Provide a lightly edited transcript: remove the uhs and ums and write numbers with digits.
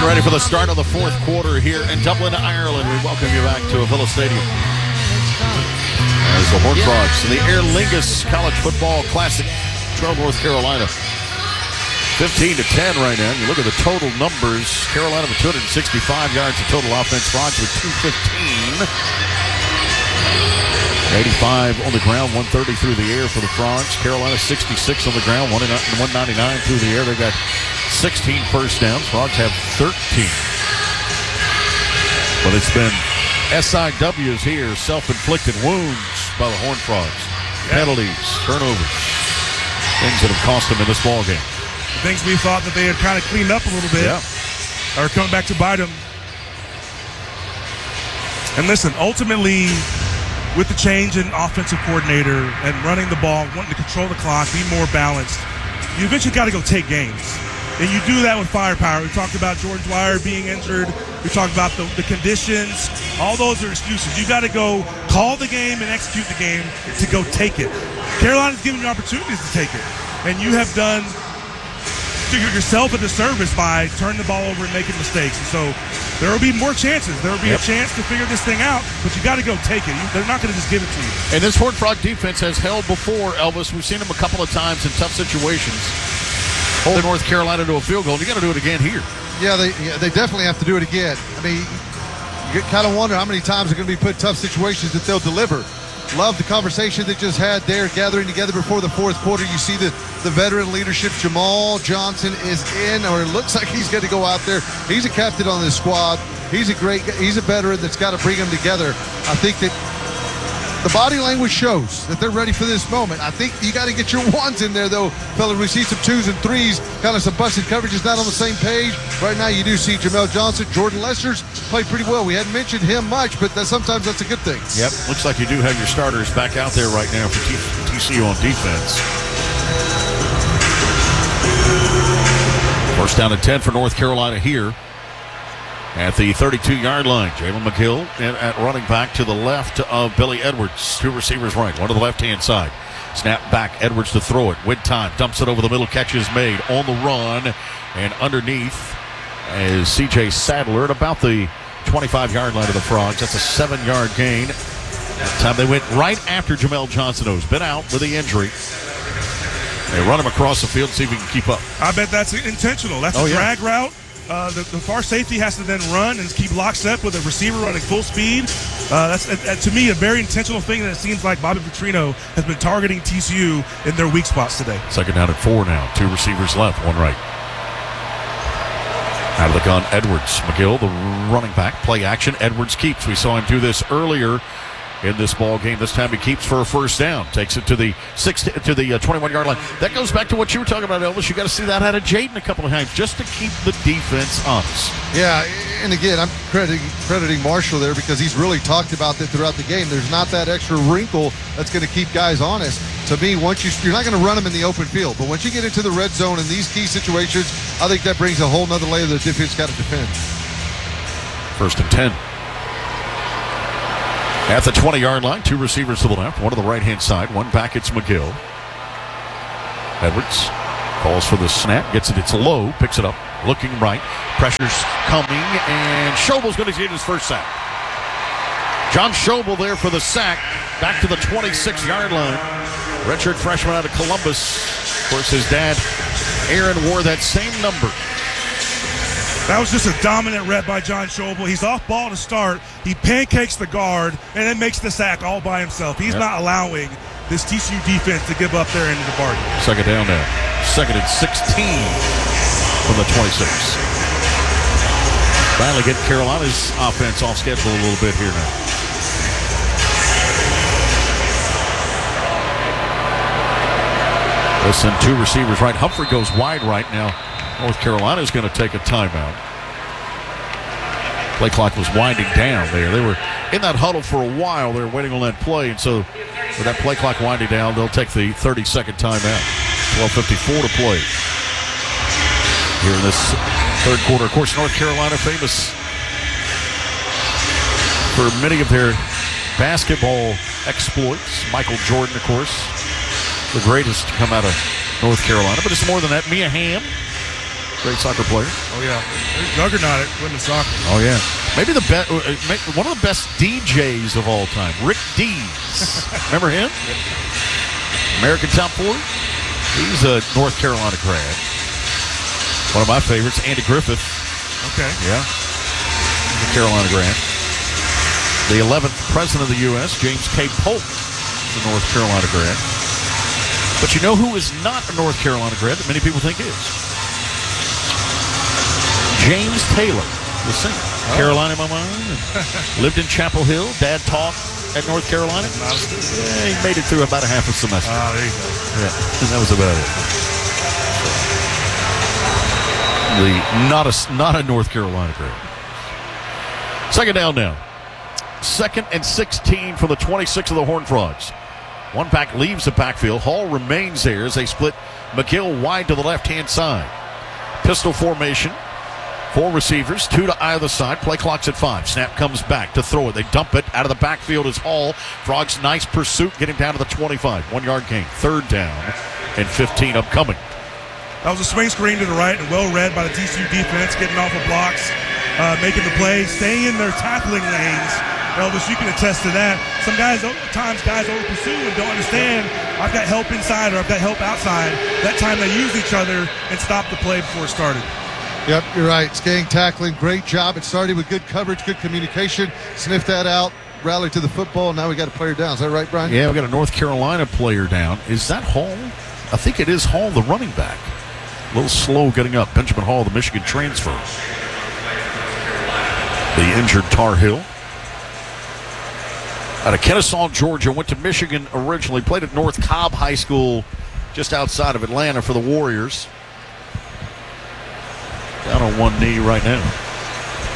Ready for the start of the fourth quarter here in Dublin, Ireland. We welcome you back to Avila Stadium. As the Horned Frogs in the Aer Lingus College Football Classic trail North Carolina 15-10 right now. You look at the total numbers. Carolina with 265 yards of total offense. Frogs with 215. 85 on the ground, 130 through the air for the Frogs. Carolina 66 on the ground, 199 through the air. They've got 16 first downs. Frogs have 13. But it's been SIWs here, self-inflicted wounds by the Horned Frogs. Penalties, turnovers, things that have cost them in this ball game. The things we thought that they had kind of cleaned up a little bit are coming back to bite them. And listen, ultimately, with the change in offensive coordinator and running the ball, wanting to control the clock, be more balanced, you eventually got to go take games. And you do that with firepower. We talked about Jordan Dwyer being injured. We talked about the conditions. All those are excuses. You got to go call the game and execute the game to go take it. Carolina's giving you opportunities to take it. And you have done yourself a disservice by turning the ball over and making mistakes. And so there will be more chances. There will be a chance to figure this thing out, but you got to go take it. They're not going to just give it to you. And this Horned Frog defense has held before, Elvis. We've seen them a couple of times in tough situations. Hold North Carolina to a field goal. You got to do it again here. Yeah, they definitely have to do it again. I mean, you kind of wonder how many times they're going to be put in tough situations that they'll deliver. Love the conversation they just had there, gathering together before the fourth quarter. You see the veteran leadership. Jamal Johnson is in, or it looks like he's going to go out there. He's a captain on this squad. He's a great guy. He's a veteran that's got to bring them together. I think that the body language shows that they're ready for this moment. I think you got to get your ones in there, though, fella. We see some twos and threes, kind of some busted coverages, not on the same page. Right now, you do see Jamel Johnson. Jordan Lester's played pretty well. We hadn't mentioned him much, but sometimes that's a good thing. Yep, looks like you do have your starters back out there right now for TCU on defense. First down and 10 for North Carolina here at the 32-yard line. Jalen McGill at running back to the left of Billy Edwards. Two receivers right, one to the left-hand side. Snap back, Edwards to throw it. With time, dumps it over the middle, catch is made on the run. And underneath is C.J. Sadler at about the 25-yard line of the Frogs. That's a 7-yard gain. That time they went right after Jamel Johnson, who's been out with the injury. They run him across the field, see if he can keep up. I bet that's intentional. That's a drag route. The far safety has to then run and keep lockstep with a receiver running full speed. That's to me, a very intentional thing that it seems like Bobby Petrino has been targeting TCU in their weak spots today. Second down at 4 now. Two receivers left, one right. Out of the gun, Edwards. McGill, the running back. Play action. Edwards keeps. We saw him do this earlier in this ball game. This time he keeps for a first down. Takes it to the 21-yard line. That goes back to what you were talking about, Elvis. You got to see that out of Jaden a couple of times just to keep the defense honest. Yeah, and again, I'm crediting Marshall there because he's really talked about that throughout the game. There's not that extra wrinkle that's going to keep guys honest. To me, once you're not going to run them in the open field, but once you get into the red zone in these key situations, I think that brings a whole nother layer that the defense got to defend. First and 10. At the 20-yard line, two receivers to the left, one to the right-hand side, one back, it's McGill. Edwards calls for the snap, gets it, it's low, picks it up, looking right, pressure's coming, and Schobel's going to get his first sack. John Schobel there for the sack, back to the 26-yard line. Redshirt freshman out of Columbus. Of course, his dad, Aaron, wore that same number. That was just a dominant rep by John Schobel. He's off ball to start. He pancakes the guard and then makes the sack all by himself. He's not allowing this TCU defense to give up their end of the bargain. Second down now. Second and 16 from the 26. Finally get Carolina's offense off schedule a little bit here now. Listen, two receivers right. Humphrey goes wide right now. North Carolina is going to take a timeout. Play clock was winding down there. They were in that huddle for a while. They were waiting on that play, and so with that play clock winding down, they'll take the 30-second timeout. 12:54 to play here in this third quarter. Of course, North Carolina famous for many of their basketball exploits. Michael Jordan, of course, the greatest to come out of North Carolina. But it's more than that. Mia Hamm, Great soccer player. Oh, yeah. They're juggernaut at women's soccer. Oh, yeah. Maybe one of the best DJs of all time, Rick Dees. Remember him? American Top 40? He's a North Carolina grad. One of my favorites, Andy Griffith. Okay. Yeah. He's a Carolina grad. The 11th president of the U.S., James K. Polk, is a North Carolina grad. But you know who is not a North Carolina grad that many people think is? James Taylor, the singer. Oh. Carolina in my mind. Lived in Chapel Hill. Dad taught at North Carolina. Yeah, he made it through about a half a semester. Oh, there you go. Yeah, and that was about it. Not a North Carolina grad. Second down now. 2nd and 16 for the 26 of the Horned Frogs. One back leaves the backfield. Hall remains there as they split McGill wide to the left-hand side. Pistol formation. 4 receivers, 2 to either side. Play clock's at 5. Snap comes back to throw it. They dump it. Out of the backfield is Hall. Frogs nice pursuit. Get him down to the 25. 1 yard gain. 3rd down and 15 upcoming. That was a swing screen to the right and well read by the TCU defense, getting off of blocks, making the play, staying in their tackling lanes. Elvis, you can attest to that. Sometimes guys over pursue and don't understand, I've got help inside or I've got help outside. That time they use each other and stop the play before it started. Yep, you're right. Skang tackling, great job. It started with good coverage, good communication. Sniff that out, rally to the football. Now we got a player down. Is that right, Brian? Yeah, we got a North Carolina player down. Is that Hall? I think it is Hall, the running back. A little slow getting up. Benjamin Hall, the Michigan transfer. The injured Tar Heel. Out of Kennesaw, Georgia, went to Michigan originally, played at North Cobb High School just outside of Atlanta for the Warriors. Down on one knee right now.